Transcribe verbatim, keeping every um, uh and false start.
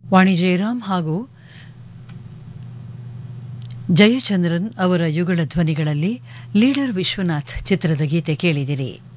ವಾಣಿ ಜಯರಾಮ್ ಹಾಗೂ ಜಯಚಂದ್ರನ್ ಅವರ ಯುಗಳ ಧ್ವನಿಗಳಲ್ಲಿ ಲೀಡರ್ ವಿಶ್ವನಾಥ್ ಚಿತ್ರದ ಗೀತೆ ಕೇಳಿದಿರಿ.